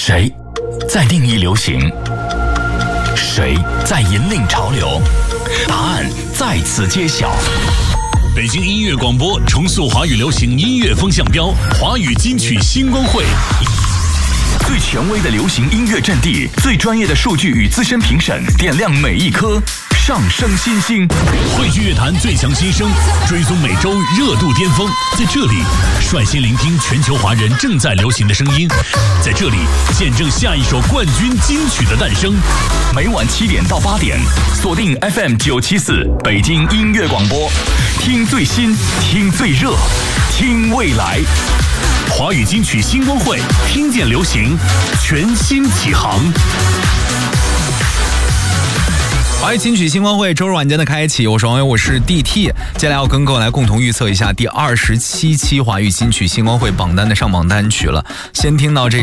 谁在定义流行？谁在引领潮流？答案在此揭晓。 北京音乐广播重塑华语流行音乐风向标，华语金曲星光会。 最权威的流行音乐阵地，最专业的数据与资深评审，点亮每一颗上升新星。 汇聚乐坛最强新声，追踪每周热度巅峰，在这里率先聆听全球华人正在流行的声音，在这里见证下一首冠军金曲的诞生。 每晚7点到8点，锁定 FM 974北京音乐广播，听最新，听最热，听未来。 华语金曲星光会，听见流行，全新启航。 华语金曲星光会周日晚间的开启，我是王伟，我是 DT。接下来要跟各位来共同预测一下第27期华语金曲星光会榜单的上榜单曲了。先听到这